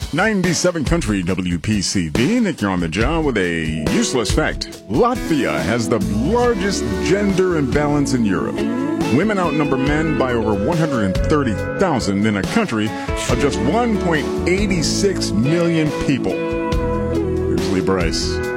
97 Country WPCV. Nick, you're on the job with a useless fact. Latvia has the largest gender imbalance in Europe. Women outnumber men by over 130,000 in a country of just 1.86 million people. Here's Lee Bryce.